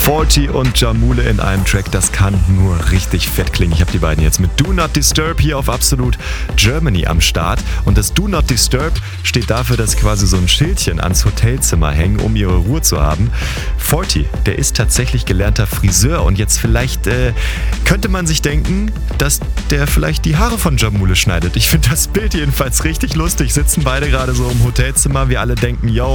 40 und Jamule in einem Track, das kann nur richtig fett klingen. Ich habe die beiden jetzt mit Do Not Disturb hier auf Absolut Germany am Start. Und das Do Not Disturb steht dafür, dass sie quasi so ein Schildchen ans Hotelzimmer hängen, um ihre Ruhe zu haben. 40, der ist tatsächlich gelernter Friseur und jetzt vielleicht könnte man sich denken, dass der vielleicht die Haare von Jamule schneidet. Ich finde das Bild jedenfalls richtig lustig. Sitzen beide gerade so im Hotelzimmer. Wir alle denken, yo,